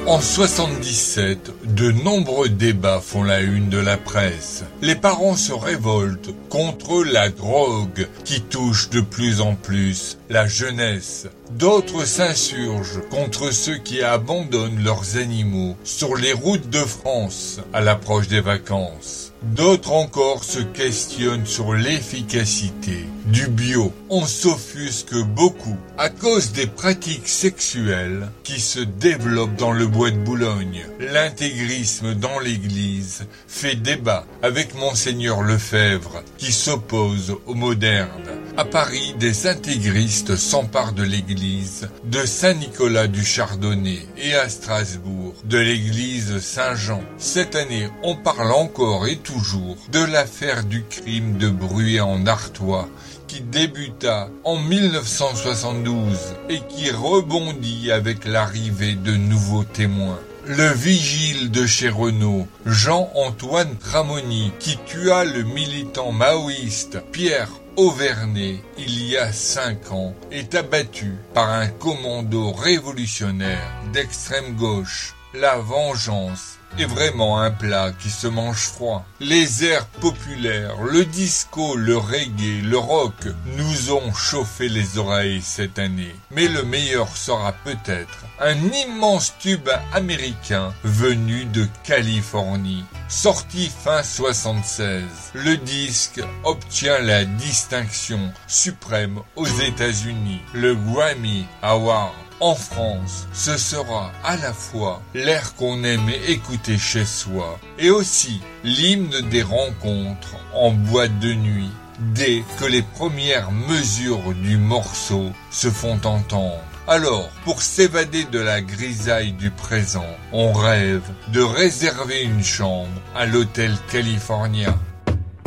En 77, de nombreux débats font la une de la presse. Les parents se révoltent contre la drogue qui touche de plus en plus la jeunesse. D'autres s'insurgent contre ceux qui abandonnent leurs animaux sur les routes de France à l'approche des vacances. D'autres encore se questionnent sur l'efficacité du bio. On s'offusque beaucoup à cause des pratiques sexuelles qui se développent dans le bois de Boulogne. L'intégrisme dans l'Église fait débat avec Monseigneur Lefebvre qui s'oppose au moderne. À Paris, des intégristes s'emparent de l'église de Saint-Nicolas du Chardonnay et à Strasbourg de l'église Saint-Jean. Cette année, on parle encore et toujours de l'affaire du crime de Bruay en Artois qui débuta en 1972 et qui rebondit avec l'arrivée de nouveaux témoins. Le vigile de chez Renault, Jean-Antoine Tramoni, qui tua le militant maoïste Pierre Auvernay il y a 5 ans, est abattu par un commando révolutionnaire d'extrême gauche. La vengeance est vraiment un plat qui se mange froid. Les airs populaires, le disco, le reggae, le rock nous ont chauffé les oreilles cette année. Mais le meilleur sera peut-être un immense tube américain venu de Californie. Sorti fin 76, le disque obtient la distinction suprême aux États-Unis, le Grammy Award. En France, ce sera à la fois l'air qu'on aime écouter chez soi et aussi l'hymne des rencontres en boîte de nuit dès que les premières mesures du morceau se font entendre. Alors, pour s'évader de la grisaille du présent, on rêve de réserver une chambre à l'hôtel California.